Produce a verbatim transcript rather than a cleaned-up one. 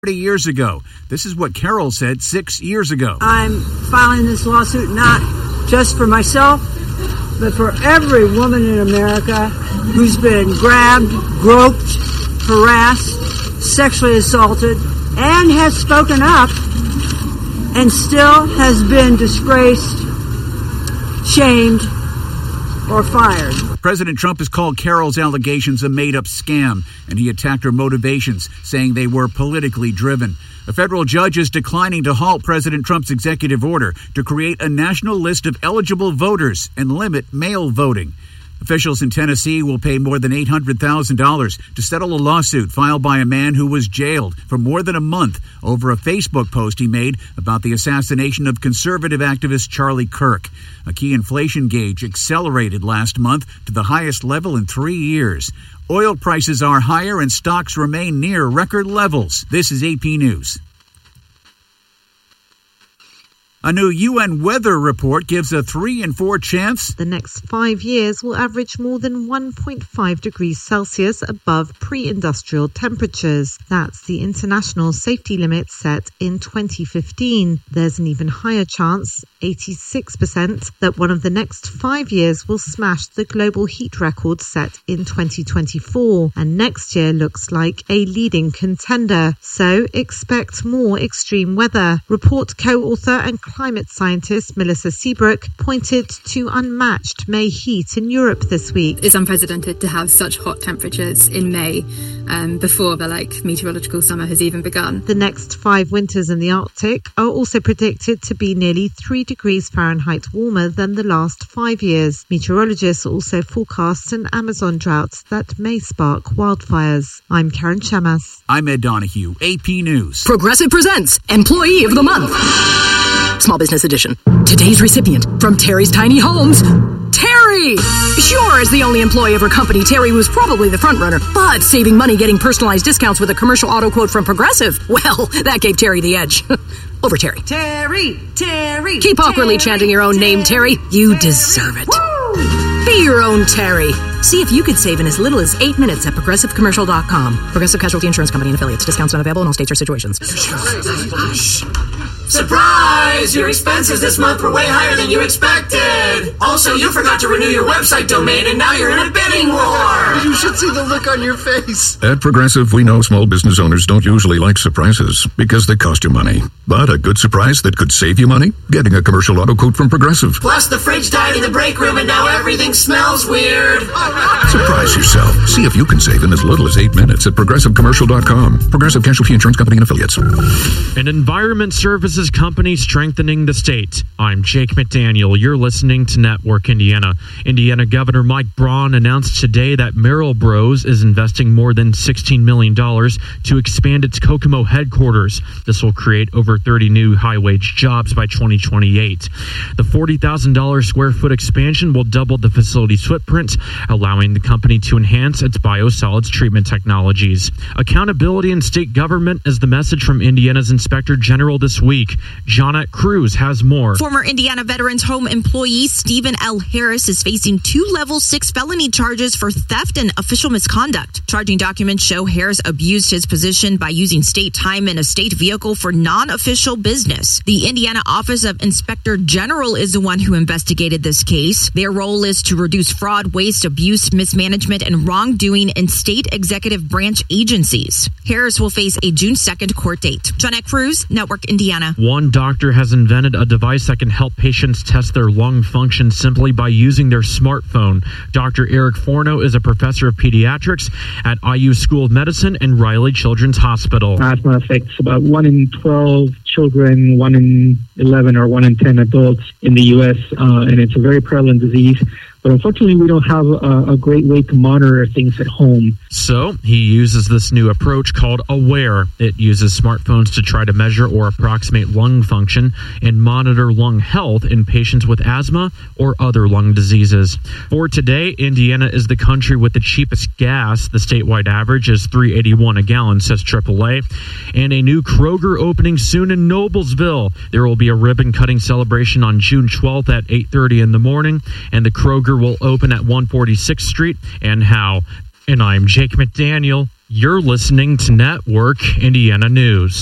thirty years ago. This is what Carol said six years ago. I'm filing this lawsuit not just for myself, but for every woman in America who's been grabbed, groped, harassed, sexually assaulted, and has spoken up and still has been disgraced, shamed, or fired. President Trump has called Carol's allegations a made-up scam, and he attacked her motivations, saying they were politically driven. A federal judge is declining to halt President Trump's executive order to create a national list of eligible voters and limit mail voting. Officials in Tennessee will pay more than eight hundred thousand dollars to settle a lawsuit filed by a man who was jailed for more than a month over a Facebook post he made about the assassination of conservative activist Charlie Kirk. A key inflation gauge accelerated last month to the highest level in three years. Oil prices are higher and stocks remain near record levels. This is A P News. A new U N weather report gives a three in four chance the next five years will average more than one point five degrees Celsius above pre-industrial temperatures. That's the international safety limit set in twenty fifteen. There's an even higher chance, eighty-six percent, that one of the next five years will smash the global heat record set in twenty twenty-four. And next year looks like a leading contender. So expect more extreme weather. Report co-author and climate scientist Melissa Seabrook pointed to unmatched May heat in Europe this week. It's unprecedented to have such hot temperatures in May um, before the like meteorological summer has even begun. The next five winters in the Arctic are also predicted to be nearly three degrees Fahrenheit warmer than the last five years. Meteorologists also forecast an Amazon drought that may spark wildfires. I'm Karen Chamas. I'm Ed Donahue, A P News. Progressive presents Employee of the Month. Small Business Edition. Today's recipient from Terry's Tiny Homes, Terry! Sure, as the only employee of her company, Terry was probably the front runner, but saving money getting personalized discounts with a commercial auto quote from Progressive, well, that gave Terry the edge. Over Terry. Terry! Terry! Keep awkwardly Terry, chanting your own Terry, name, Terry. You Terry. deserve it. Woo! Be your own Terry. See if you could save in as little as eight minutes at Progressive Commercial dot com. Progressive Casualty Insurance Company and affiliates. Discounts not available in all states or situations. Surprise! Your expenses this month were way higher than you expected. Also, you forgot to renew your website domain, and now you're in a bidding war. You should see the look on your face. At Progressive, we know small business owners don't usually like surprises because they cost you money. But a good surprise that could save you money? Getting a commercial auto quote from Progressive. Plus, the fridge died in the break room, and now everything smells weird. Surprise yourself. See if you can save in as little as eight minutes at Progressive Commercial dot com. Progressive Casualty Insurance Company and affiliates. An environment services company strengthening the state. I'm Jake McDaniel. You're listening to Network Indiana. Indiana Governor Mike Braun announced today that Merrill Bros is investing more than sixteen million dollars to expand its Kokomo headquarters. This will create over thirty new high-wage jobs by twenty twenty-eight. The forty thousand dollars square foot expansion will double the facility's footprint, allowing the company to enhance its biosolids treatment technologies. Accountability in state government is the message from Indiana's Inspector General this week. Jonette Cruz has more. Former Indiana Veterans Home employee Stephen L. Harris is facing two level six felony charges for theft and official misconduct. Charging documents show Harris abused his position by using state time in a state vehicle for non-official business. The Indiana Office of Inspector General is the one who investigated this case. Their role is to reduce fraud, waste, abuse, mismanagement, and wrongdoing in state executive branch agencies. Harris will face a June second court date. Jonette Cruz, Network Indiana. One doctor has invented a device that can help patients test their lung function simply by using their smartphone. Doctor Eric Forno is a professor of pediatrics at I U School of Medicine and Riley Children's Hospital. Asthma affects about one in twelve children, one in eleven or one in ten adults in the U S, uh, and it's a very prevalent disease. But unfortunately, we don't have a, a great way to monitor things at home. So he uses this new approach called Aware. It uses smartphones to try to measure or approximate lung function and monitor lung health in patients with asthma or other lung diseases. For today, Indiana is the country with the cheapest gas. The statewide average is three dollars and eighty-one cents a gallon, says triple A. And a new Kroger opening soon in Noblesville. There will be a ribbon-cutting celebration on June twelfth at eight thirty in the morning, and the Kroger will open at one forty-sixth Street and Howe. And I'm Jake McDaniel, You're listening to Network Indiana News.